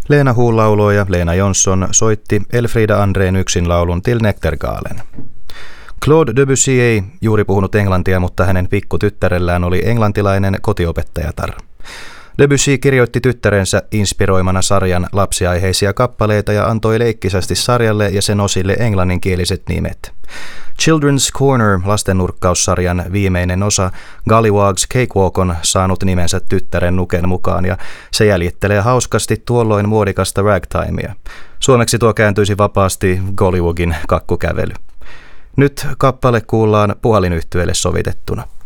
Leena Huul ja Leena Jonsson soitti Elfrida Andrén yksinlaulun Till Näktergalen. Claude Debussy ei juuri puhunut englantia, mutta hänen pikkutyttärellään oli englantilainen kotiopettajatar. Debussy kirjoitti tyttärensä inspiroimana sarjan lapsiaiheisia kappaleita ja antoi leikkisästi sarjalle ja sen osille englanninkieliset nimet. Children's Corner lastennurkkaussarjan viimeinen osa Gollywog's Cakewalk on saanut nimensä tyttären Nuken mukaan ja se jäljittelee hauskasti tuolloin muodikasta ragtimea. Suomeksi tuo kääntyisi vapaasti Gollywogin kakkukävely. Nyt kappale kuullaan puhalinyhtyeelle sovitettuna.